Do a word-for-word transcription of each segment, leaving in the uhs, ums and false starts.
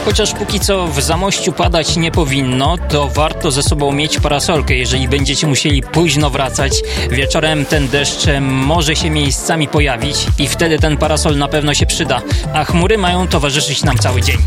Chociaż póki co w Zamościu padać nie powinno, to warto ze sobą mieć parasolkę, jeżeli będziecie musieli późno wracać. Wieczorem ten deszcz może się miejscami pojawić i wtedy ten parasol na pewno się przyda, a chmury mają towarzyszyć nam cały dzień.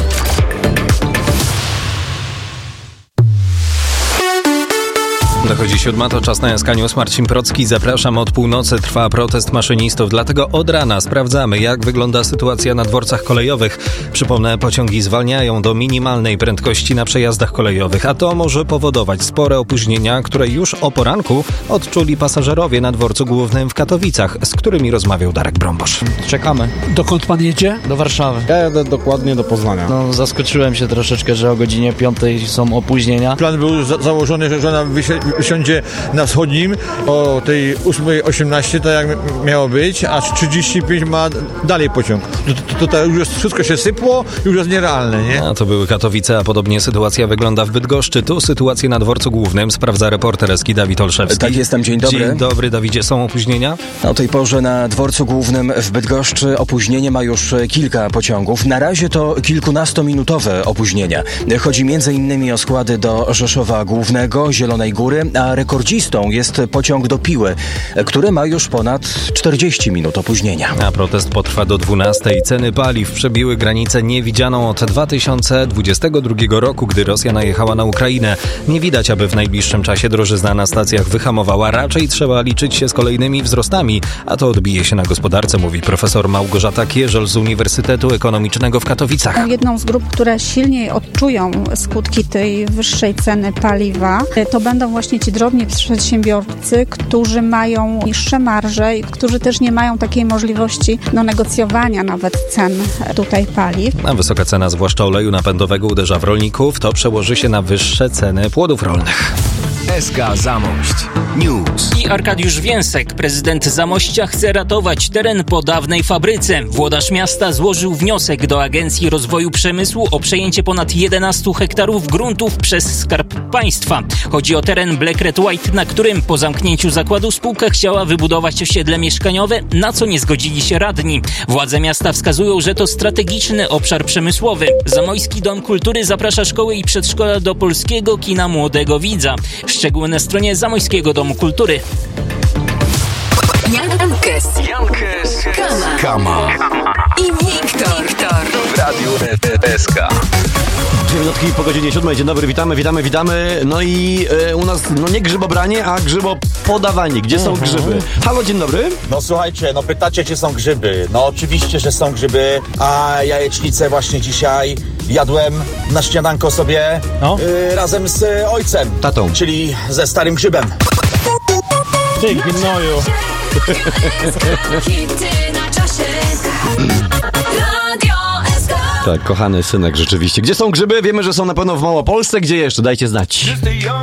Dochodzi siódma, to czas na S K News. Marcin Procki, zapraszam. Od północy trwa protest maszynistów, dlatego od rana sprawdzamy, jak wygląda sytuacja na dworcach kolejowych. Przypomnę, pociągi zwalniają do minimalnej prędkości na przejazdach kolejowych, a to może powodować spore opóźnienia, które już o poranku odczuli pasażerowie na dworcu głównym w Katowicach, z którymi rozmawiał Darek Brombosz. Czekamy. Dokąd pan jedzie? Do Warszawy. Ja jadę dokładnie do Poznania. No, zaskoczyłem się troszeczkę, że o godzinie piątej są opóźnienia. Plan był za- założony, że żona wysi- wysiądzie na wschodnim o tej ósmej osiemnaście, tak jak miało być, a trzydzieści pięć ma dalej pociąg. Tutaj już wszystko się sypło, już jest nierealne, nie? A to były Katowice, a podobnie sytuacja wygląda w Bydgoszczy. Tu sytuację na dworcu głównym sprawdza reporter S K Dawid Olszewski. Tak, jestem, dzień dobry. Dzień dobry, Dawidzie. Są opóźnienia? O tej porze na dworcu głównym w Bydgoszczy opóźnienie ma już kilka pociągów. Na razie to kilkunastominutowe opóźnienia. Chodzi między innymi o składy do Rzeszowa Głównego, Zielonej Góry, a rekordzistą jest pociąg do Piły, który ma już ponad czterdzieści minut opóźnienia. A protest potrwa do dwunastej. Ceny paliw przebiły granicę niewidzianą od dwa tysiące dwudziestego drugiego roku, gdy Rosja najechała na Ukrainę. Nie widać, aby w najbliższym czasie drożyzna na stacjach wyhamowała. Raczej trzeba liczyć się z kolejnymi wzrostami, a to odbije się na gospodarce, mówi profesor Małgorzata Kierzel z Uniwersytetu Ekonomicznego w Katowicach. Jedną z grup, które silniej odczują skutki tej wyższej ceny paliwa, to będą właśnie ci drobni przedsiębiorcy, którzy mają niższe marże i którzy też nie mają takiej możliwości do negocjowania nawet cen tutaj paliw. A wysoka cena, zwłaszcza oleju napędowego, uderza w rolników. To przełoży się na wyższe ceny płodów rolnych. S K Zamość News. I Arkadiusz Więsek, prezydent Zamościa, chce ratować teren po dawnej fabryce. Włodarz miasta złożył wniosek do Agencji Rozwoju Przemysłu o przejęcie ponad jedenastu hektarów gruntów przez Skarb Państwa. Chodzi o teren Black Red White, na którym po zamknięciu zakładu spółka chciała wybudować osiedle mieszkaniowe, na co nie zgodzili się radni. Władze miasta wskazują, że to strategiczny obszar przemysłowy. Zamojski Dom Kultury zaprasza szkoły i przedszkola do polskiego kina Młodego Widza. Szczegóły na stronie Zamojskiego Domu Kultury. Jankes, Jankes, Kama, Kama i Wiktor, Wiktor w Radiu S K. Dwie minutki po godzinie siódmej. Dzień dobry, witamy, witamy, witamy. No i e, u nas, no nie grzybobranie, a grzybopodawanie. Gdzie są grzyby? Halo, dzień dobry. No słuchajcie, no pytacie, czy są grzyby. No oczywiście, że są grzyby, a jajecznicę właśnie dzisiaj jadłem na śniadanko sobie no. y, razem z y, ojcem. Tatą. Czyli ze starym grzybem. Ty, gnoju. Tak, kochany synek, rzeczywiście. Gdzie są grzyby? Wiemy, że są na pewno w Małopolsce. Gdzie jeszcze? Dajcie znać.